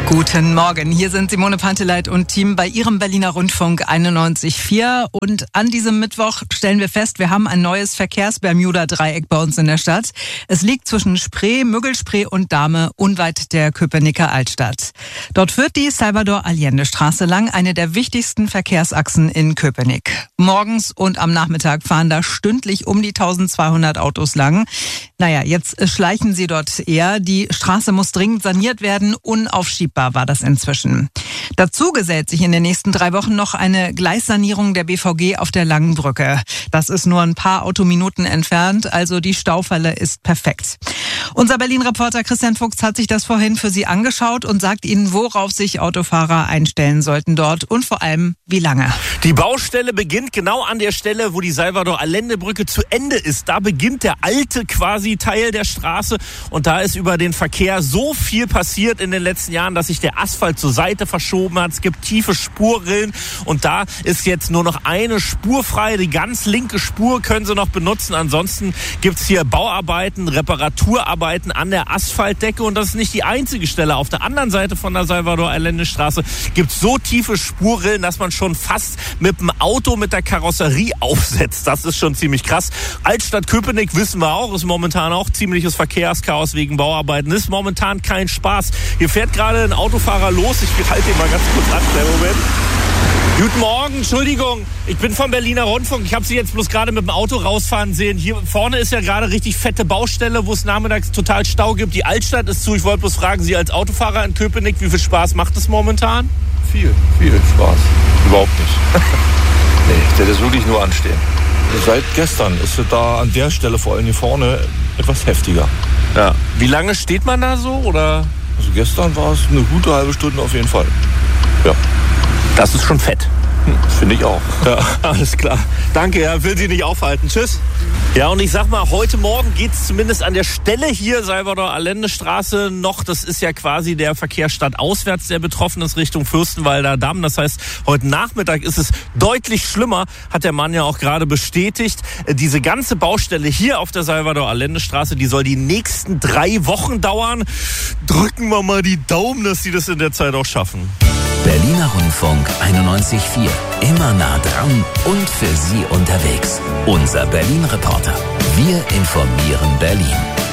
Guten Morgen, hier sind Simone Panteleit und Team bei Ihrem Berliner Rundfunk 91.4 und an diesem Mittwoch stellen wir fest, wir haben ein neues Verkehrs-Bermuda-Dreieck bei uns in der Stadt. Es liegt zwischen Spree, Müggelspree und Dahme unweit der Köpenicker Altstadt. Dort führt die Salvador-Allende-Straße lang, eine der wichtigsten Verkehrsachsen in Köpenick. Morgens und am Nachmittag fahren da stündlich um die 1200 Autos lang. Naja, jetzt schleichen sie dort eher. Die Straße muss dringend saniert werden, unaufschiebbar war das inzwischen. Dazu gesellt sich in den nächsten 3 Wochen noch eine Gleissanierung der BVG auf der Langen Brücke. Das ist nur ein paar Autominuten entfernt, also die Staufalle ist perfekt. Unser Berlin-Reporter Christian Fuchs hat sich das vorhin für Sie angeschaut und sagt Ihnen, worauf sich Autofahrer einstellen sollten dort und vor allem, wie lange. Die Baustelle beginnt genau an der Stelle, wo die Salvador-Allende-Brücke zu Ende ist. Da beginnt der alte quasi Teil der Straße und da ist über den Verkehr so viel passiert in den letzten Jahren, dass sich der Asphalt zur Seite verschoben hat. Es gibt tiefe Spurrillen und da ist jetzt nur noch eine Spur frei. Die ganz linke Spur können Sie noch benutzen. Ansonsten gibt's hier Bauarbeiten, Reparaturarbeiten an der Asphaltdecke und das ist nicht die einzige Stelle. Auf der anderen Seite von der Salvador-Allende-Straße gibt's so tiefe Spurrillen, dass man schon fast mit dem Auto mit der Karosserie aufsetzt. Das ist schon ziemlich krass. Altstadt Köpenick, wissen wir auch, ist momentan auch ziemliches Verkehrschaos wegen Bauarbeiten. Ist momentan kein Spaß. Hier fährt gerade ein Autofahrer los. Ich halte ihn mal ganz kurz an. Kleinen Moment. Guten Morgen, Entschuldigung. Ich bin vom Berliner Rundfunk. Ich habe Sie jetzt bloß gerade mit dem Auto rausfahren sehen. Hier vorne ist ja gerade richtig fette Baustelle, wo es nachmittags total Stau gibt. Die Altstadt ist zu. Ich wollte bloß fragen, Sie als Autofahrer in Köpenick, wie viel Spaß macht es momentan? Viel Spaß. Überhaupt nicht. Nee, das ist wirklich nur anstehen. Seit gestern ist es da an der Stelle, vor allem hier vorne, etwas heftiger. Ja. Wie lange steht man da so, oder? Also gestern war es eine gute halbe Stunde auf jeden Fall. Ja. Das ist schon fett. Finde ich auch. Ja, alles klar. Danke, ja, will Sie nicht aufhalten. Tschüss. Ja, und ich sag mal, heute Morgen geht's zumindest an der Stelle hier, Salvador-Allende-Straße, noch. Das ist ja quasi der Verkehr stadtauswärts, der betroffen ist, Richtung Fürstenwalder Damm. Das heißt, heute Nachmittag ist es deutlich schlimmer, hat der Mann ja auch gerade bestätigt. Diese ganze Baustelle hier auf der Salvador-Allende-Straße, die soll die nächsten 3 Wochen dauern. Drücken wir mal die Daumen, dass sie das in der Zeit auch schaffen. Berliner Rundfunk 91.4. Immer nah dran und für Sie unterwegs. Unser Berlin-Reporter. Wir informieren Berlin.